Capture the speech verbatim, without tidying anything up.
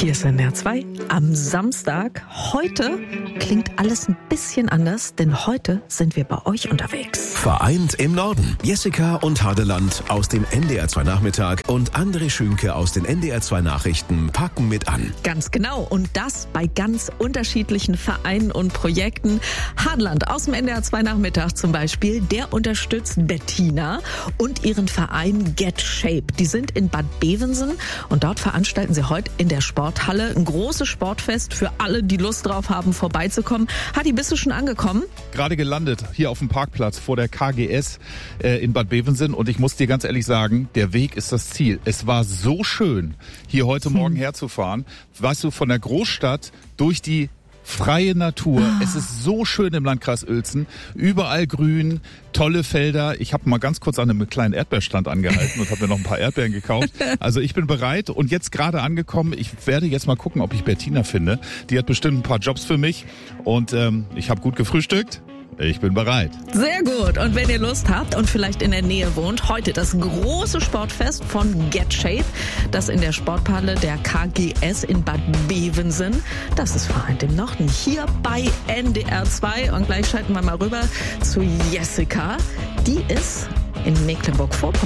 Hier ist N D R zwei am Samstag. Heute klingt alles ein bisschen anders, denn heute sind wir bei euch unterwegs. Vereint im Norden. Jessica und Hadeland aus dem N D R zwei Nachmittag und André Schünke aus den N D R zwei Nachrichten packen mit an. Ganz genau. Und das bei ganz unterschiedlichen Vereinen und Projekten. Hadeland aus dem N D R zwei Nachmittag zum Beispiel, der unterstützt Bettina und ihren Verein Get Shape. Die sind in Bad Bevensen und dort veranstalten sie heute in der Sporthalle ein großes Sportfest für alle, die Lust drauf haben, vorbeizukommen. Hadi, bist du schon angekommen? Gerade gelandet, hier auf dem Parkplatz vor der K G S äh, in Bad Bevensen, und ich muss dir ganz ehrlich sagen, der Weg ist das Ziel. Es war so schön, hier heute Morgen hm. herzufahren. Weißt du, von der Großstadt durch die freie Natur. Ah. Es ist so schön im Landkreis Uelzen. Überall grün, tolle Felder. Ich habe mal ganz kurz an einem kleinen Erdbeerstand angehalten und habe mir noch ein paar Erdbeeren gekauft. Also ich bin bereit und jetzt gerade angekommen. Ich werde jetzt mal gucken, ob ich Bettina finde. Die hat bestimmt ein paar Jobs für mich und ähm, ich habe gut gefrühstückt. Ich bin bereit. Sehr gut. Und wenn ihr Lust habt und vielleicht in der Nähe wohnt, heute das große Sportfest von Get Shape, das in der Sporthalle der K G S in Bad Bevensen. Das ist Vereint im Norden, hier bei N D R zwei. Und gleich schalten wir mal rüber zu Jessica. Die ist in Mecklenburg-Vorpommern